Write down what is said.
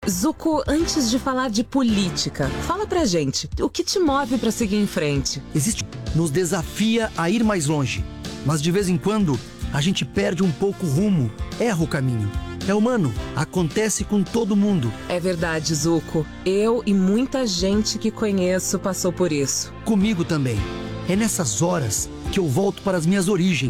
Zuko, antes de falar de política, fala pra gente, o que te move pra seguir em frente? Nos desafia a ir mais longe, mas de vez em quando a gente perde um pouco o rumo, erra o caminho. É humano, acontece com todo mundo. É verdade, Zuko. Eu e muita gente que conheço passou por isso. Comigo também. É nessas horas que eu volto para as minhas origens.